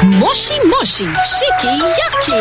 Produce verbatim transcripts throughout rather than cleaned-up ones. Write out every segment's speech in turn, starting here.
Moshi Moshi Shiki Yaki.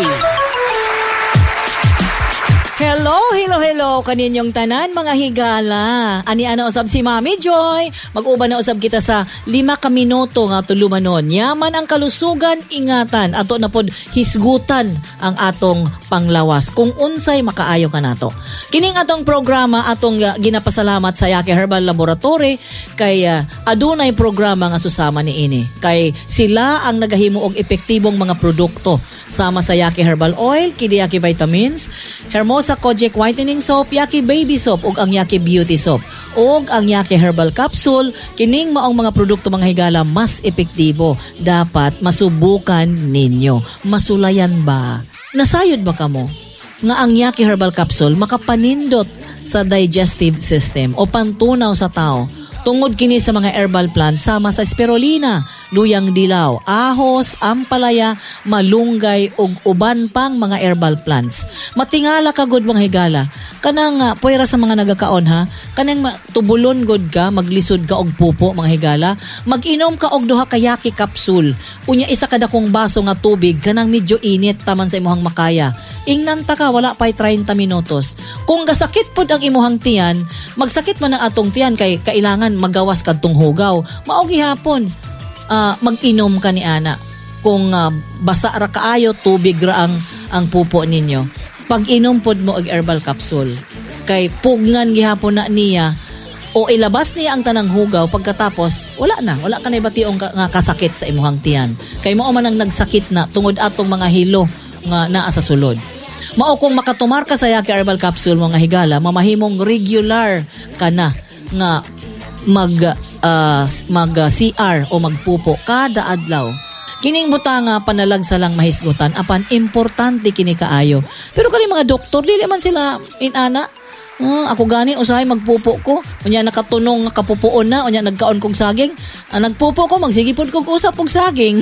Hello, hello, hello kaninyong tanan mga higala. Ani ana usab si Mami Joy. Mag-uban na usab kita sa lima ka minuto nga tulumanon. Yaman ang kalusugan, ingatan ato na pod hisgutan ang atong panglawas kung unsay makaayo ka nato. Kining atong programa atong uh, ginapasalamat sa Yaki Herbal Laboratory kay uh, adunay programa nga susama niini. Kay sila ang nagahimo og epektibong mga produkto sama sa Yaki Herbal Oil, Kidi Yaki Vitamins, Hermosa Kojic Whitening Soap, Yaki Baby Soap, ug ang Yaki Beauty Soap, ug ang Yaki Herbal Capsule. Kining maong mga produkto mga higala mas epektibo. Dapat masubukan ninyo. Masulayan ba? Nasayod ba kamo? Nga ang Yaki Herbal Capsule makapanindot sa digestive system o pantunaw sa tao tungod kini sa mga herbal plants sama sa spirulina, luyang dilaw, ahos, ampalaya, malunggay ug uban pang mga herbal plants. Matingala ka gud mga higala. Kanang uh, puwera sa mga nagakaon ha, kanang ma- tubulon gud ka, maglisod ka og pupo mga higala, mag-inom ka og duha ka Yaki capsule. Unya isa kada kong baso nga tubig kanang medyo init taman sa imuhang makaya. Ingnan ta ka wala pay thirty minutos. Kung gasakit pod ang imuhang tiyan, magsakit man ang atong tiyan kay kailangan magawas kadtong hugaw. Mao gihapon uh, mag-inom ka ni ana. Kung uh, basa ra kaayo, tubig ra ang ang pupo ninyo. Pag-inom pod mo og herbal capsule. Kay pugngan gihapon na niya o ilabas niya ang tanang hugaw pagkatapos wala na, wala ka na ibationg ka, nga kasakit sa imuhang tiyan. Kay mao man ang nagsakit na tungod atong mga hilo nga naa sa sulod. Mao kung makatumar ka sa Yaki Herbal Capsule mga higala, mamahimong regular ka na nga mag uh, mag uh, C R o magpupo kada adlaw. Kining butanga panalagsa lang mahisgutan apan importante kini kaayo. Pero kani mga doktor dili man sila inana. Uh, ako gani usahay magpupo ko. Unya nakatunong kapupuon na, unya nagkaon kog saging. Ah, nagpupo ko magsigipod kog usap kog saging.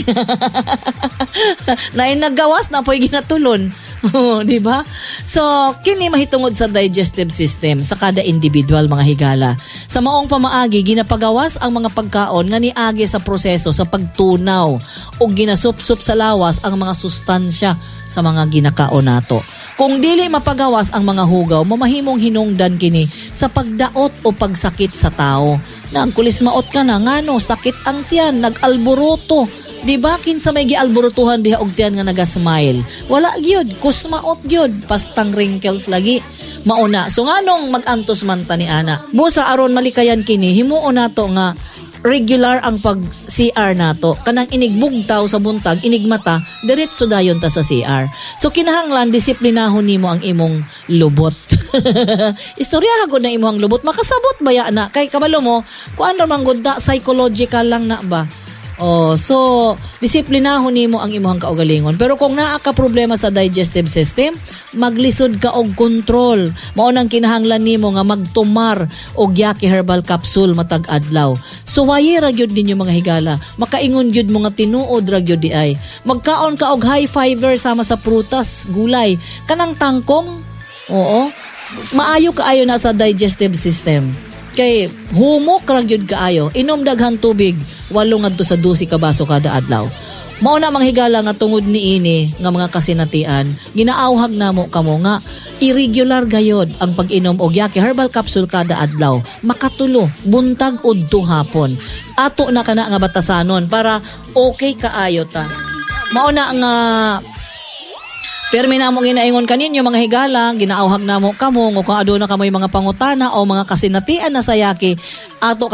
Nain naggawas na poy ginatulon. Oh, di ba? So, kini mahitungod sa digestive system sa kada individual mga higala. Sa maong pamaagi ginapagawas ang mga pagkaon nga niagi sa proseso sa pagtunaw o ginasupsup sa lawas ang mga sustansya sa mga ginakaon nato. Kung dili mapagawas ang mga hugaw, mamahimong hinungdan kini sa pagdaot o pagsakit sa tao. Nagkulismaot ka na, ngano, sakit ang tiyan, nag-alburuto. Diba, kinsa may gialburutuhan diha og tiyan nga naga-smile. Wala gyud, kusmaot gyud, pastang wrinkles lagi. Mauna, so nganong mag-antos man ta ni ana. Busa aron malikayan kini, himuon nato nga regular ang pag-C R nato. Kanang inigbugtaw sa buntag, inigmata, diretso dayon ta sa C R. So kinahanglan disiplinahon nimo ang imong lubot. Istorya gud na imong lubot, makasabot baya na kay kabalo mo, kuan ra man gud da psychological lang na ba. Oh, so disiplinahon nimo ang imong kaugalingon. Pero kung naa ka problema sa digestive system, maglisod ka og control. Mao nang kinahanglan nimo nga magtumar og Yaki Herbal Capsule matag adlaw. So wayi ra gyud ninyo mga higala, makaingon gyud mo nga tinuod ra gyud di ay. Magkaon ka og high fiber sama sa prutas, gulay, kanang tangkong. Oo. Maayo kaayo na sa digestive system. Kay humok ra gyud kaayo, inom daghan tubig, walo ngadto sa twelve ka baso kada adlaw. Mao na mga higala nga tungod niini nga mga kasinatian, ginaawhag namo kamo nga irregular gayod ang pag-inom og Yaki Herbal Capsule kada adlaw. Makatulo buntag udto hapon. Ato na kana nga batasanon para okay kaayo ta. Mao na nga permi na mong inaingon kaninyo mga higala, ginaawhag na mo kamo, kung aduna kamoy mga pangutana o mga kasinatian na sa Yaki, ato